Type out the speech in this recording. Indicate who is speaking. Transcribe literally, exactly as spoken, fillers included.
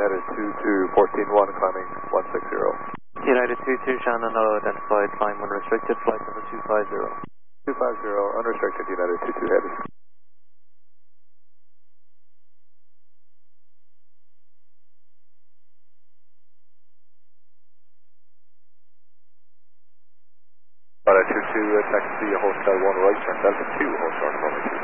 Speaker 1: United two two, fourteen one, climbing one six zero.
Speaker 2: United two two, Shannon, no identified, climb unrestricted, flight level two five zero.
Speaker 1: two five zero, unrestricted, United two two headed. United two two, uh, taxi Hotel one right, turn Delta two, hold short,